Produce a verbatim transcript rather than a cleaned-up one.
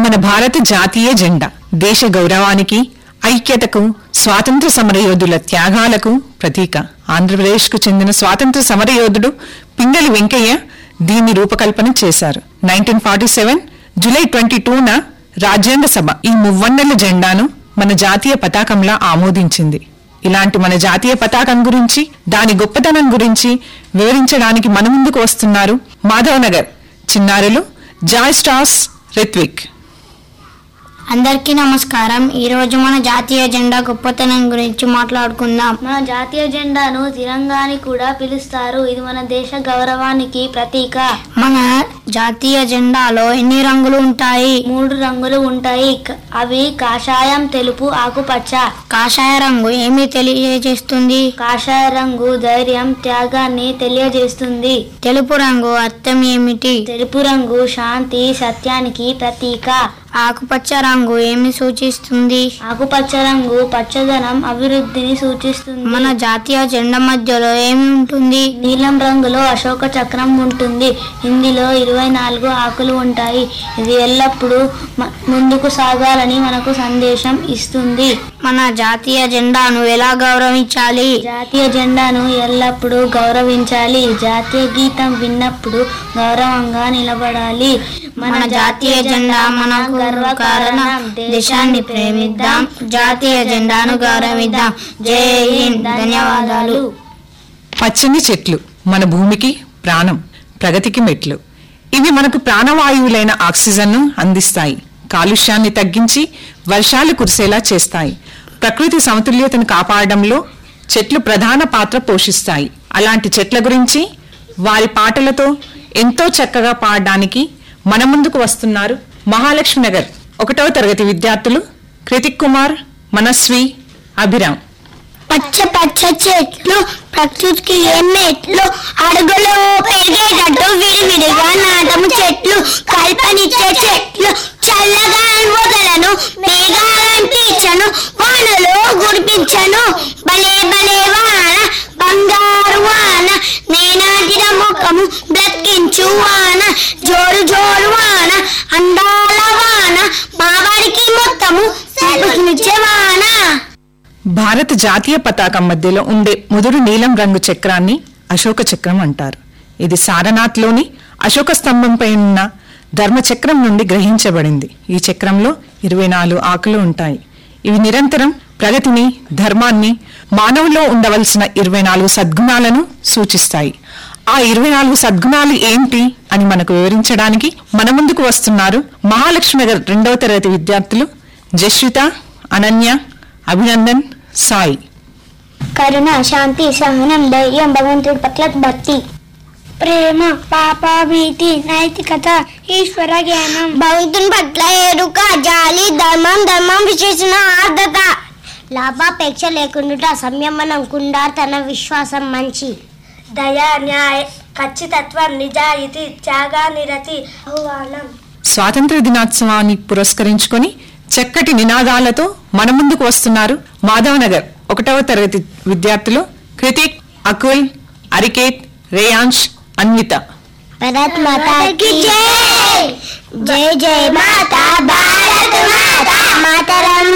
మన భారత జాతీయ జెండా దేశ గౌరవానికి, ఐక్యతకు, స్వాతంత్ర సమరయోధుల త్యాగాలకు ప్రతీక. ఆంధ్రప్రదేశ్కు చెందిన స్వాతంత్ర సమరయోధుడు పింగళి వెంకయ్య దీన్ని రూపకల్పన చేశారు. Nineteen forty seven July twenty టూన రాజ్యాంగ సభ ఈ మువ్వన్నెల జెండాను మన జాతీయ పతాకంలా ఆమోదించింది. ఇలాంటి మన జాతీయ పతాకం గురించి, దాని గొప్పతనం గురించి వివరించడానికి మన ముందుకు వస్తున్నారు మాధవ్ నగర్ చిన్నారులు జాయ్ స్టార్స్ రిత్విక్. అందరికీ నమస్కారం. ఈ రోజు మన జాతీయ జెండా గొప్పతనం గురించి మాట్లాడుకుందాం. మన జాతీయ జెండాను తిరంగా అని కూడా పిలుస్తారు. ఇది మన దేశ గౌరవానికి ప్రతీక. మన జాతీయ జెండాలో ఎన్ని రంగులు ఉంటాయి? మూడు రంగులు ఉంటాయి. అవి కాషాయం, తెలుపు, ఆకుపచ్చ. కాషాయ రంగు ఏమి తెలియజేస్తుంది? కాషాయ రంగు ధైర్యం, త్యాగాన్ని తెలియజేస్తుంది. తెలుపు రంగు అర్థం ఏమిటి? తెలుపు రంగు శాంతి, సత్యానికి ప్రతీక. ఆకుపచ్చ రంగు ఏమి సూచిస్తుంది? ఆకుపచ్చ రంగు పచ్చదనం, అభివృద్ధిని సూచిస్తుంది. మన జాతీయ జెండా మధ్యలో ఏమి ఉంటుంది? నీలం రంగులో అశోక చక్రం ఉంటుంది. ఇందులో ఇరవై నాలుగు ఆకులు ఉంటాయి. ఇది ఎల్లప్పుడూ ముందుకు సాగాలని మనకు సందేశం ఇస్తుంది. మన జాతీయ జెండాను ఎలా గౌరవించాలి? జాతీయ జెండాను ఎల్లప్పుడూ గౌరవించాలి. జాతీయ గీతం విన్నప్పుడు గౌరవంగా నిలబడాలి. మన జాతీయ జెండా మనకు గర్వ కారణం. దేశాన్ని ప్రేమిద్దాం, జాతీయ జెండాను గౌరవిద్దాం. జై హింద్. ధన్యవాదాలు. పచ్చని చెట్లు మన భూమికి ప్రాణం, ప్రగతికి మెట్లు. ఇవి మనకు ప్రాణవాయువులైన ఆక్సిజన్ను అందిస్తాయి, కాలుష్యాన్ని తగ్గించి వర్షాలు కురిసేలా చేస్తాయి. ప్రకృతి సమతుల్యతను కాపాడడంలో చెట్లు ప్రధాన పాత్ర పోషిస్తాయి. అలాంటి చెట్ల గురించి వారి పాటలతో ఎంతో చక్కగా పాడడానికి మన ముందుకు వస్తున్నారు మహాలక్ష్మి నగర్ ఒకటవ తరగతి విద్యార్థులు కృతిక్ కుమార్, మనస్వి, అభిరామ్. పచ్చ పచ్చ చెట్లు ప్రకృతికి ఎన్నెట్లు, అడుగులు పెరిగేటట్టు విడివిడిగా నాటము చెట్లు, కల్పనిచ్చే చెట్లు, చల్లగా వదలను, మేఘాలంటించను, వానలు కురిపించను, భలే భలే వాన, బంగారు వాన, నేనాటిన ముఖము బ్రతికించు వాన, జోరు జోరు వాన, అందాల వాన, మా వారికి మొత్తము సెలవునిచ్చే వాన. భారత జాతీయ పతాకం మధ్యలో ఉండే ముదురు నీలం రంగు చక్రాన్ని అశోక చక్రం అంటారు. ఇది సారనాథ్లోని అశోక స్తంభంపై ఉన్న ధర్మచక్రం నుండి గ్రహించబడింది. ఈ చక్రంలో ఇరవై నాలుగు ఆకులు ఉంటాయి. ఇవి నిరంతరం ప్రగతిని, ధర్మాన్ని, మానవులో ఉండవలసిన ఇరవై నాలుగు సద్గుణాలను సూచిస్తాయి. ఆ ఇరవై నాలుగు సద్గుణాలు ఏంటి అని మనకు వివరించడానికి మన ముందుకు వస్తున్నారు మహాలక్ష్మి నగర్ రెండవ తరగతి విద్యార్థులు జశ్విత, అనన్య, అభినందన్, సాయి. కరుణ, శాంతి, సహనం, ధైర్యం, భగవంతుడి పట్ల భక్తి, ప్రేమ, పాప భీతి, నైతికత, ఈశ్వర జ్ఞానం, భగవంతుని పట్ల ఎరుక, జాలి, ధర్మం, ధర్మం విశేషణ ఆర్ద్రత, లాభాపేక్ష లేకుండా సంయమనం, కుండార్తన, విశ్వాసం, మంచి, దయ, న్యాయ, ఖచ్చితత్వం, నిజాయితీ, త్యాగా, నిరతి, ఆహ్వానం. స్వాతంత్ర దినోత్సవాన్ని పురస్కరించుకొని చక్కటి నినాదాలతో మన ముందుకు వస్తున్నారు మాధవ్ నగర్ ఒకటవ తరగతి విద్యార్థులు కృతిక్, అకుల్, అరికేత్, రేయాంష్, అన్విత. భారత్ మాతా కీ జై. జై జై మాతా భారత మాతా. మాతరం